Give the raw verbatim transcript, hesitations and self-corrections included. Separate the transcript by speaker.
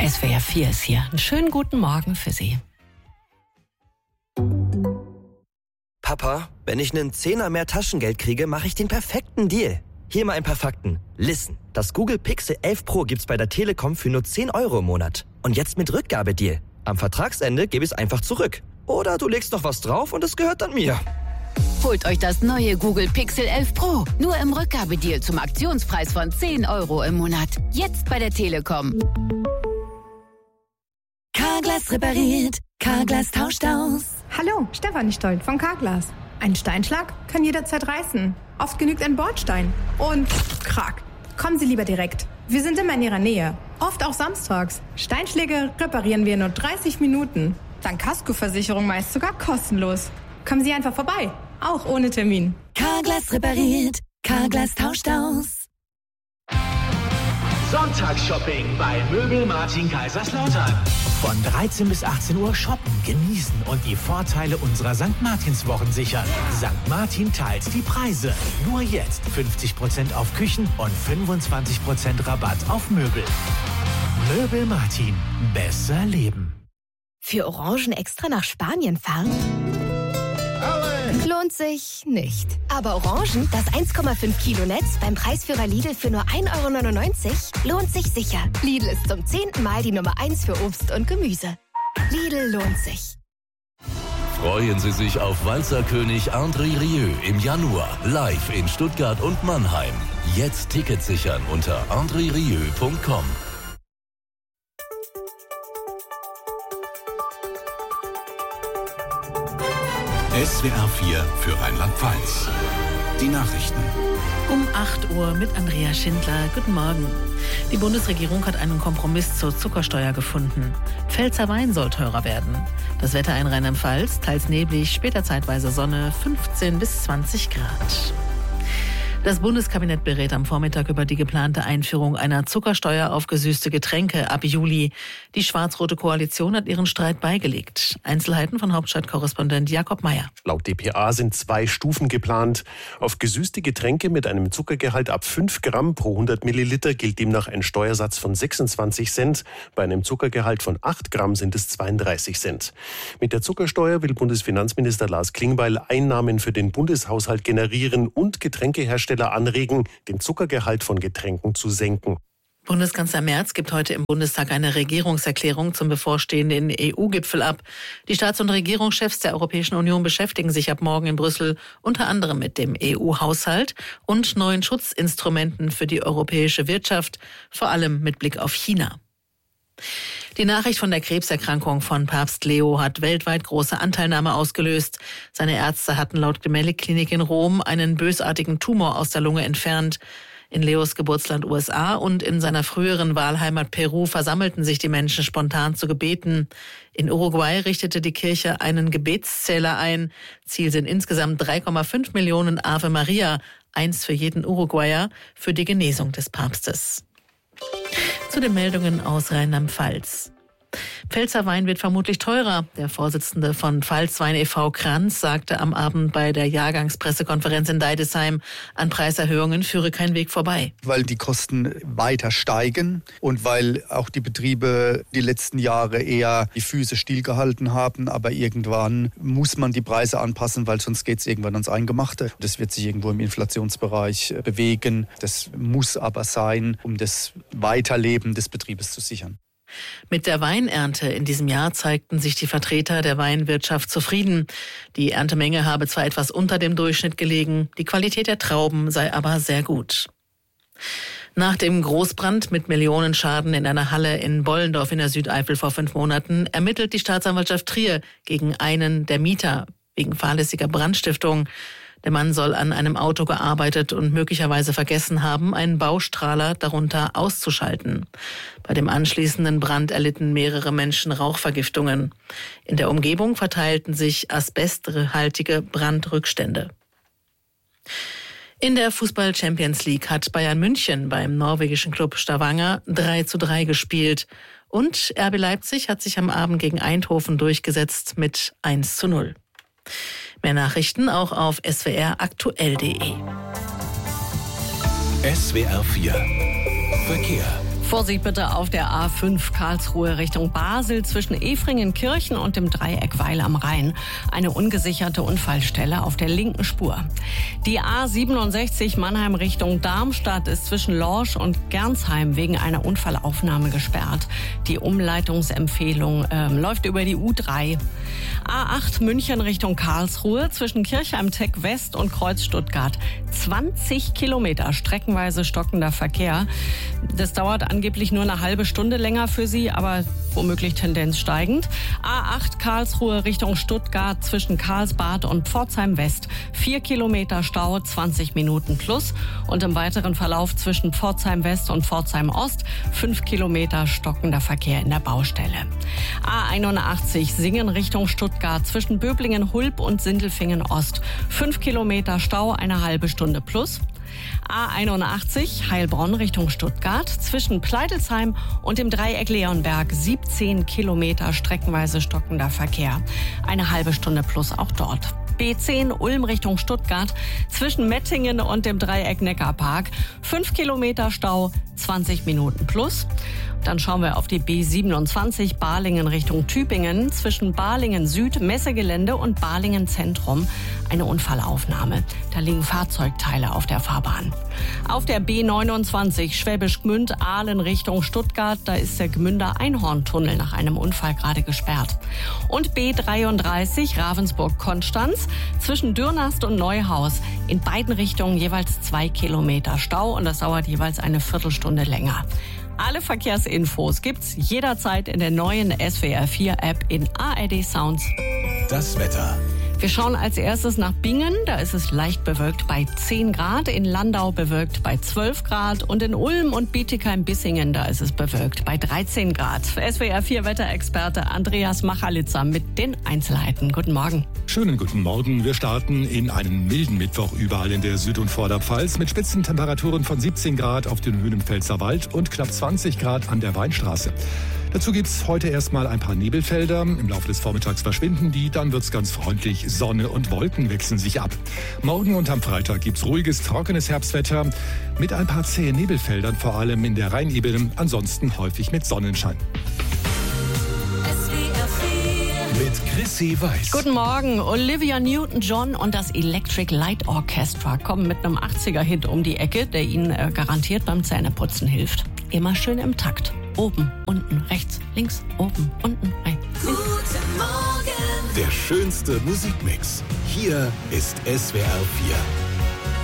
Speaker 1: S W R vier ist hier. Einen schönen guten Morgen für Sie.
Speaker 2: Papa, wenn ich einen Zehner mehr Taschengeld kriege, mache ich den perfekten Deal. Hier mal ein paar Fakten. Listen, das Google Pixel elf Pro gibt's bei der Telekom für nur zehn Euro im Monat. Und jetzt mit Rückgabedeal. Am Vertragsende gebe ich es einfach zurück. Oder du legst noch was drauf und es gehört dann mir.
Speaker 3: Holt euch das neue Google Pixel elf Pro. Nur im Rückgabedeal zum Aktionspreis von zehn Euro im Monat. Jetzt bei der Telekom.
Speaker 4: Carglass repariert. Carglass tauscht aus.
Speaker 5: Hallo, Stefanie Stolt von Carglass. Ein Steinschlag kann jederzeit reißen. Oft genügt ein Bordstein. Und krack. Kommen Sie lieber direkt. Wir sind immer in Ihrer Nähe. Oft auch samstags. Steinschläge reparieren wir in nur dreißig Minuten. Dank Kaskoversicherung meist sogar kostenlos. Kommen Sie einfach vorbei. Auch ohne Termin.
Speaker 4: Carglass repariert. Carglass tauscht aus.
Speaker 6: Sonntagsshopping bei Möbel Martin Kaiserslautern. Von dreizehn bis achtzehn Uhr shoppen, genießen und die Vorteile unserer Sankt Martins Wochen sichern. Sankt Martin teilt die Preise. Nur jetzt fünfzig Prozent auf Küchen und fünfundzwanzig Prozent Rabatt auf Möbel. Möbel Martin. Besser leben.
Speaker 7: Für Orangen extra nach Spanien fahren? Lohnt sich nicht. Aber Orangen, das eins Komma fünf Kilo Netz beim Preisführer Lidl für nur ein Euro neunundneunzig, lohnt sich sicher. Lidl ist zum zehnten Mal die Nummer eins für Obst und Gemüse. Lidl lohnt sich.
Speaker 8: Freuen Sie sich auf Walzerkönig André Rieu im Januar, live in Stuttgart und Mannheim. Jetzt Tickets sichern unter andre rieu punkt com.
Speaker 9: S W R vier für Rheinland-Pfalz. Die Nachrichten.
Speaker 10: Um acht Uhr mit Andrea Schindler. Guten Morgen. Die Bundesregierung hat einen Kompromiss zur Zuckersteuer gefunden. Pfälzer Wein soll teurer werden. Das Wetter in Rheinland-Pfalz, teils neblig, später zeitweise Sonne, fünfzehn bis zwanzig Grad. Das Bundeskabinett berät am Vormittag über die geplante Einführung einer Zuckersteuer auf gesüßte Getränke ab Juli. Die schwarz-rote Koalition hat ihren Streit beigelegt. Einzelheiten von Hauptstadtkorrespondent Jakob Meyer.
Speaker 11: Laut D P A sind zwei Stufen geplant. Auf gesüßte Getränke mit einem Zuckergehalt ab fünf Gramm pro hundert Milliliter gilt demnach ein Steuersatz von sechsundzwanzig Cent. Bei einem Zuckergehalt von acht Gramm sind es zweiunddreißig Cent. Mit der Zuckersteuer will Bundesfinanzminister Lars Klingbeil Einnahmen für den Bundeshaushalt generieren und Getränkehersteller anregen, den Zuckergehalt von Getränken zu senken.
Speaker 10: Bundeskanzler Merz gibt heute im Bundestag eine Regierungserklärung zum bevorstehenden E U-Gipfel ab. Die Staats- und Regierungschefs der Europäischen Union beschäftigen sich ab morgen in Brüssel unter anderem mit dem E U-Haushalt und neuen Schutzinstrumenten für die europäische Wirtschaft, vor allem mit Blick auf China. Die Nachricht von der Krebserkrankung von Papst Leo hat weltweit große Anteilnahme ausgelöst. Seine Ärzte hatten laut Gemelli-Klinik in Rom einen bösartigen Tumor aus der Lunge entfernt. In Leos Geburtsland U S A und in seiner früheren Wahlheimat Peru versammelten sich die Menschen spontan zu Gebeten. In Uruguay richtete die Kirche einen Gebetszähler ein. Ziel sind insgesamt drei Komma fünf Millionen Ave Maria, eins für jeden Uruguayer, für die Genesung des Papstes. Zu den Meldungen aus Rheinland-Pfalz. Pfälzer Wein wird vermutlich teurer. Der Vorsitzende von Pfalzwein e V Kranz sagte am Abend bei der Jahrgangspressekonferenz in Deidesheim, an Preiserhöhungen führe kein Weg vorbei.
Speaker 12: Weil die Kosten weiter steigen und weil auch die Betriebe die letzten Jahre eher die Füße stillgehalten haben. Aber irgendwann muss man die Preise anpassen, weil sonst geht es irgendwann ans Eingemachte. Das wird sich irgendwo im Inflationsbereich bewegen. Das muss aber sein, um das Weiterleben des Betriebes zu sichern.
Speaker 10: Mit der Weinernte in diesem Jahr zeigten sich die Vertreter der Weinwirtschaft zufrieden. Die Erntemenge habe zwar etwas unter dem Durchschnitt gelegen, die Qualität der Trauben sei aber sehr gut. Nach dem Großbrand mit Millionenschaden in einer Halle in Bollendorf in der Südeifel vor fünf Monaten ermittelt die Staatsanwaltschaft Trier gegen einen der Mieter wegen fahrlässiger Brandstiftung. Der Mann soll an einem Auto gearbeitet und möglicherweise vergessen haben, einen Baustrahler darunter auszuschalten. Bei dem anschließenden Brand erlitten mehrere Menschen Rauchvergiftungen. In der Umgebung verteilten sich asbesthaltige Brandrückstände. In der Fußball-Champions League hat Bayern München beim norwegischen Club Stavanger drei zu drei gespielt. Und R B Leipzig hat sich am Abend gegen Eindhoven durchgesetzt mit eins zu null. Mehr Nachrichten auch auf s w r aktuell punkt d e.
Speaker 9: S W R vier Verkehr.
Speaker 1: Vorsicht bitte auf der A fünf Karlsruhe Richtung Basel zwischen Efringenkirchen und dem Dreieck Weil am Rhein. Eine ungesicherte Unfallstelle auf der linken Spur. Die A siebenundsechzig Mannheim Richtung Darmstadt ist zwischen Lorsch und Gernsheim wegen einer Unfallaufnahme gesperrt. Die Umleitungsempfehlung äh, läuft über die U drei. A acht München Richtung Karlsruhe zwischen Kirchheim-Tech West und Kreuz Stuttgart. zwanzig Kilometer streckenweise stockender Verkehr. Das dauert angeblich nur eine halbe Stunde länger für Sie, aber womöglich Tendenz steigend. A acht Karlsruhe Richtung Stuttgart zwischen Karlsbad und Pforzheim West. Vier Kilometer Stau, zwanzig Minuten plus. Und im weiteren Verlauf zwischen Pforzheim West und Pforzheim Ost fünf Kilometer stockender Verkehr in der Baustelle. A einundachtzig Singen Richtung Stuttgart zwischen Böblingen-Hulb und Sindelfingen Ost. Fünf Kilometer Stau, eine halbe Stunde plus. A einundachtzig Heilbronn Richtung Stuttgart zwischen Pleitelsheim und dem Dreieck Leonberg siebzehn Kilometer streckenweise stockender Verkehr. Eine halbe Stunde plus auch dort. B zehn Ulm Richtung Stuttgart zwischen Mettingen und dem Dreieck Neckarpark. fünf Kilometer Stau, zwanzig Minuten plus. Dann schauen wir auf die B siebenundzwanzig Balingen Richtung Tübingen zwischen Balingen Süd, Messegelände und Balingen Zentrum. Eine Unfallaufnahme. Da liegen Fahrzeugteile auf der Fahrbahn. Auf der B neunundzwanzig Schwäbisch Gmünd, Aalen Richtung Stuttgart, da ist der Gmünder Einhorntunnel nach einem Unfall gerade gesperrt. Und B dreiunddreißig Ravensburg-Konstanz zwischen Dürnast und Neuhaus. In beiden Richtungen jeweils zwei Kilometer Stau und das dauert jeweils eine Viertelstunde länger. Alle Verkehrsinfos gibt's jederzeit in der neuen S W R vier App in A R D Sounds.
Speaker 9: Das Wetter.
Speaker 1: Wir schauen als erstes nach Bingen. Da ist es leicht bewölkt bei zehn Grad. In Landau bewölkt bei zwölf Grad. Und in Ulm und Bietigheim-Bissingen, da ist es bewölkt bei dreizehn Grad. S W R vier Wetterexperte Andreas Machalitzer mit den Einzelheiten. Guten Morgen.
Speaker 13: Schönen guten Morgen. Wir starten in einen milden Mittwoch überall in der Süd- und Vorderpfalz mit Spitzentemperaturen von siebzehn Grad auf dem Höhen Pfälzer Wald und knapp zwanzig Grad an der Weinstraße. Dazu gibt's heute erstmal ein paar Nebelfelder. Im Laufe des Vormittags verschwinden die, dann wird's ganz freundlich. Sonne und Wolken wechseln sich ab. Morgen und am Freitag gibt's ruhiges, trockenes Herbstwetter mit ein paar zähen Nebelfeldern, vor allem in der Rheinebene, ansonsten häufig mit Sonnenschein.
Speaker 9: Mit Chrissy Weiß.
Speaker 1: Guten Morgen. Olivia Newton-John und das Electric Light Orchestra kommen mit einem achtziger-Hit um die Ecke, der Ihnen äh, garantiert beim Zähneputzen hilft. Immer schön im Takt. Oben, unten, rechts, links, oben, unten, rechts.
Speaker 9: Guten Morgen. Der schönste Musikmix. Hier ist S W R vier.